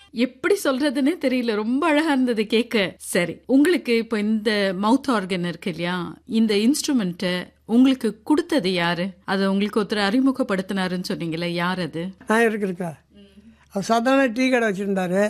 எப்படி சொல்றதுன்னே தெரியல. ரொம்ப அழகா இருந்தது கேட்க. சரி, உங்களுக்கு இப்போ இந்த மவுத் ஆர்கன் இருக்கு இல்லையா, இந்த இன்ஸ்ட்ருமெண்ட் உங்களுக்கு கொடுத்தது யாரு? அதை உங்களுக்கு ஒருத்தர் அறிமுகப்படுத்தினாருன்னு சொன்னீங்களே, யார் அது? இருக்கா, அவர் சாதாரண டீ கடை வச்சுருந்தாரு.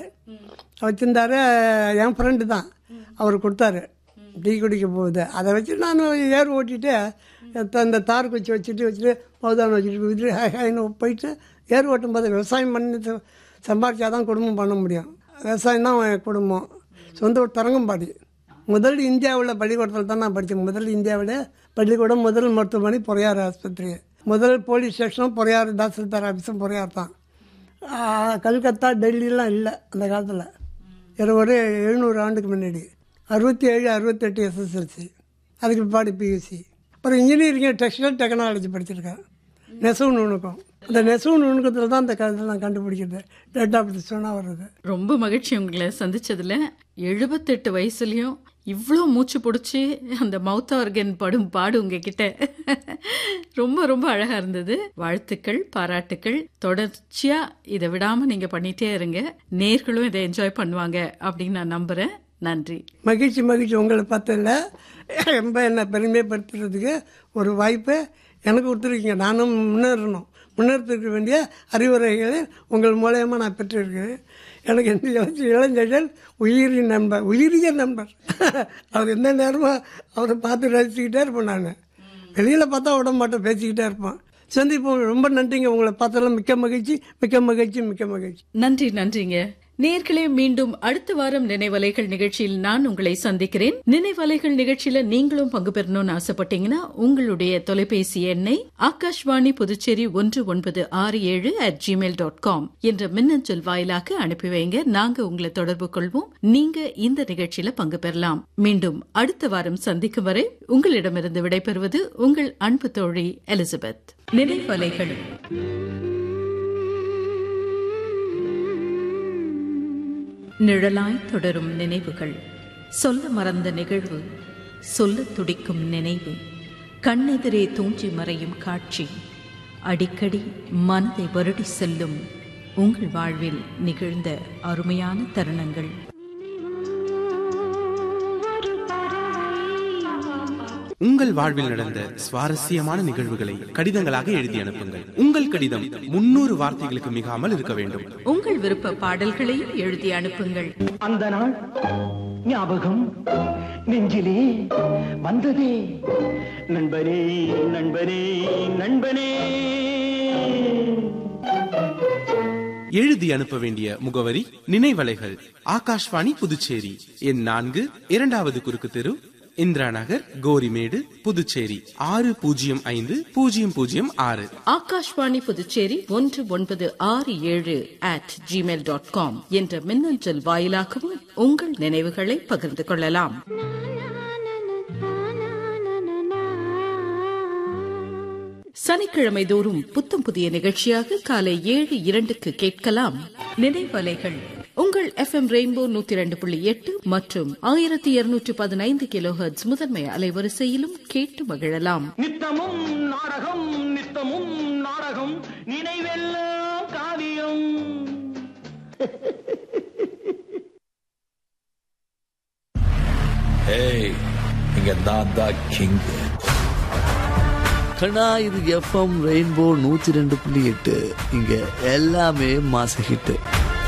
என் ஃப்ரெண்டு தான், அவர் கொடுத்தாரு டீ குடிக்க போகுது. அதை வச்சு நான் ஏர் ஓட்டிட்டு இந்த தார் குச்சி வச்சுட்டு மௌதானம் வச்சுட்டு ஹைன்னு போயிட்டு ஏர் ஓட்டும் போது விவசாயம் பண்ணி சம்பாதிச்சாதான் குடும்பம் பண்ண முடியும். விவசாயம் தான் குடும்பம். சொந்த ஒரு தரங்கம்பாடி. முதல் இந்தியாவில் பள்ளிக்கூடத்தில் தான் நான் படித்தேன். முதல் இந்தியாவில் பள்ளிக்கூடம், முதல் மருத்துவமனை பொறையார் ஆஸ்பத்திரி, முதல் போலீஸ் ஸ்டேஷனும் பொறையார், தாசில்தார் ஆஃபீஸும் பொறையார் தான். கல்கத்தா, டெல்லிலாம் இல்லை அந்த காலத்தில். ஒரு 700 ஆண்டுக்கு முன்னாடி 67, 68 SSLC, அதுக்கு பிற்பாடு PUC. அப்புறம் இன்ஜினியரிங் டெக்ஸ்டைல் டெக்னாலஜி படிச்சிருக்கேன். நெசவு நுணுக்கம். அந்த நெசவு நுணுக்கத்தில் தான் அந்த காலத்தில் நான் கண்டுபிடிக்கிறது. டேட் ஆஃப் தி சொன்னா வருது. ரொம்ப மகிழ்ச்சி உங்களை சந்திச்சதுல. 78 வயசுலயும் இவ்வளோ மூச்சு பிடிச்சி அந்த மவுத் ஆர்கன் படும் பாடு உங்ககிட்ட ரொம்ப ரொம்ப அழகா இருந்தது. வாழ்த்துக்கள், பாராட்டுக்கள். தொடர்ச்சியா இதை விடாம நீங்க பண்ணிட்டே இருங்க. நேர்களும் இதை என்ஜாய் பண்ணுவாங்க அப்படின்னு நான் நம்புறேன். நன்றி. மகிழ்ச்சி மகிழ்ச்சி. உங்களை பார்த்ததில்ல ரொம்ப என்ன பெருமைப்படுத்துறதுக்கு ஒரு வாய்ப்பை எனக்கு கொடுத்துருக்கீங்க. நானும் முன்னேறத்துக்கு வேண்டிய அறிவுரைகளை உங்கள் மூலயமா நான் பெற்றிருக்கிறேன். எனக்கு இந்த இளைஞர்கள் உயிரிய நண்பர். அவர் எந்த நேரமும் அவரை பார்த்து ரசிச்சுக்கிட்டே இருப்பேன். நான் வெளியில் பார்த்தா விட மாட்டேன், பேசிக்கிட்டே இருப்பேன். சந்திப்போம். ரொம்ப நன்றிங்க. உங்களை பார்த்ததெல்லாம் மிக்க மகிழ்ச்சி, மிக்க மகிழ்ச்சி, மிக்க மகிழ்ச்சி. நன்றிங்க. நேர்களே, மீண்டும் அடுத்த வாரம் நினைவலைகள் நிகழ்ச்சியில் நான் உங்களை சந்திக்கிறேன். நினைவலைகள் நிகழ்ச்சியில நீங்களும் பங்கு பெறணும்னு ஆசைப்பட்டீங்கன்னா உங்களுடைய தொலைபேசி எண்ணை ஆகாஷ்வாணி புதுச்சேரி 1967@gmail.com என்ற மின்னஞ்சல் வாயிலாக அனுப்பி வைங்க. நாங்க உங்களை தொடர்பு கொள்வோம். நீங்க இந்த நிகழ்ச்சியில பங்கு பெறலாம். மீண்டும் அடுத்த வாரம் சந்திக்கும் வரை உங்களிடமிருந்து விடைபெறுவது உங்கள் அன்பு தோழி எலிசபெத். நினைவலைகள் நிழலாய் தொடரும் நினைவுகள். சொல்ல மறந்த நிகழ்வு, சொல்ல துடிக்கும் நினைவு, கண்ணெதிரே தூஞ்சி மறையும் காட்சி, அடிக்கடி மனதை வருடி செல்லும் உங்கள் வாழ்வில் நிகழ்ந்த அருமையான தருணங்கள். உங்கள் வாழ்வில் நடந்த சுவாரஸ்யமான நிகழ்வுகளை கடிதங்களாக எழுதி அனுப்புங்கள். உங்கள் கடிதம் 300 வார்த்தைகளுக்கு மிகாமல் இருக்க வேண்டும். உங்கள் விருப்ப பாடல்களையும் எழுதி அனுப்புங்கள். அந்த நாள் ஞாபகம் நெஞ்சிலே வந்ததே, நண்பனே நண்பனே நண்பனே. எழுதி அனுப்ப வேண்டிய முகவரி நினைவலைகள், ஆகாஷ்வாணி புதுச்சேரி, எண் 4, 2வது குறுக்கு தெரு, இந்திரா நகர், கோரிமேடு, புதுச்சேரி 605006. ஆகாஷ்வாணி புதுச்சேரி 1967@gmail.com என்ற மின்னஞ்சல் வாயிலாகவும் உங்கள் நினைவுகளை பகிர்ந்து கொள்ளலாம். சனிக்கிழமை தோறும் புத்தம் புதிய நிகழ்ச்சியாக காலை 7:02 கேட்கலாம் நினைவலைகள். உங்கள் FM ரெயின்போ 102.8 மற்றும் 1215 கிலோஹெர்ட்ஸ் முதன்மை அலைவரிசையிலும் கேட்டு மகிழலாம். நித்தமும் நாடகம், நித்தமும் நாடகம், நினைவெல்லாம் காவியம். இங்க நான் தான் கிங். கண்ணா, இது FM ரெயின்போ 102.8. இங்க எல்லாமே மாச ஹிட்.